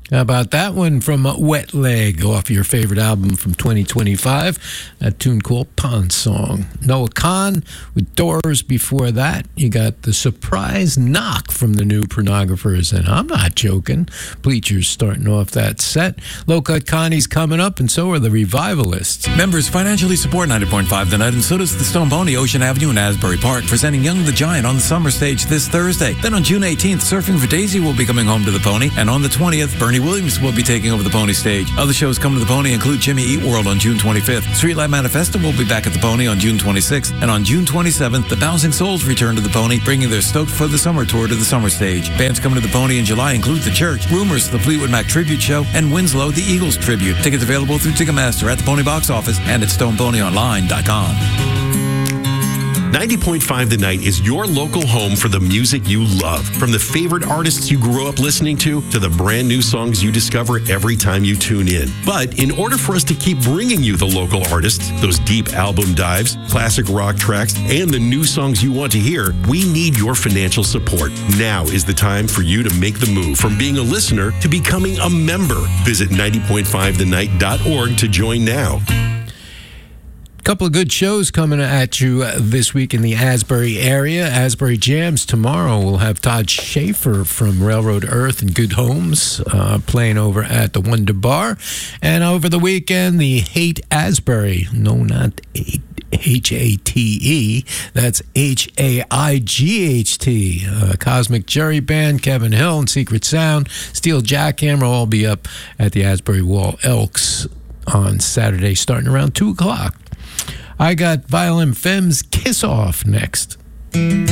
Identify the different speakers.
Speaker 1: How about that one from Wet Leg off your favorite album from 2025? A tune called Pond Song. Noah Kahan with Doors before that. You got the surprise knock from the New Pornographers, and I'm not joking. Bleachers starting off that set. Low Cut Connie's coming up, and so are the Revivalists.
Speaker 2: Members financially support 90.5 The Night, and so does the Stone Pony, Ocean Avenue in Asbury Park, presenting Young the Giant on the summer stage this Thursday. Then on June 18th, Surfing for Daisy will be coming home to the Pony, and on the 20th, Bernie Williams will be taking over the Pony stage. Other shows coming to the Pony include Jimmy Eat World on June 25th. Streetlight Manifesto will be back at the Pony on June 26th. And on June 27th, the Bouncing Souls return to the Pony, bringing their Stoked for the Summer tour to the summer stage. Bands coming to the Pony in July include The Church, Rumors, the Fleetwood Mac Tribute Show, and Winslow, the Eagles Tribute. Tickets available through Ticketmaster at the Pony box office and at StonePonyOnline.com.
Speaker 3: 90.5 The Night is your local home for the music you love. From the favorite artists you grew up listening to the brand new songs you discover every time you tune in. But in order for us to keep bringing you the local artists, those deep album dives, classic rock tracks, and the new songs you want to hear, we need your financial support. Now is the time for you to make the move from being a listener to becoming a member. Visit 90.5thenight.org to join now.
Speaker 1: Couple of good shows coming at you this week in the Asbury area. Asbury Jams tomorrow. We'll have Todd Schaefer from Railroad Earth and Good Homes playing over at the Wonder Bar. And over the weekend, the Hate Asbury. No, not H-A-T-E. That's H-A-I-G-H-T. Cosmic Jerry Band, Kevin Hill and Secret Sound, Steel Jackhammer will all be up at the Asbury Wall Elks on Saturday starting around 2 o'clock. I got Violin Femmes Kiss Off next.